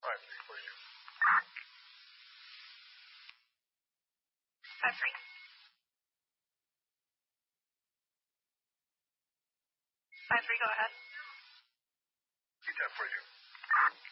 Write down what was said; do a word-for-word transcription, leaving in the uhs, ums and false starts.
Five three for you. Five three. Five three, go ahead. Repeat that for you.